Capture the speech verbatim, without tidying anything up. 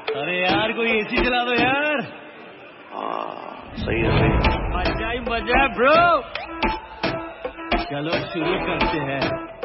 अरे यार कोई एसी चला दो यार। हाँ सही है सही। मजा ही मजा है ब्रो। चलो शुरू करते हैं।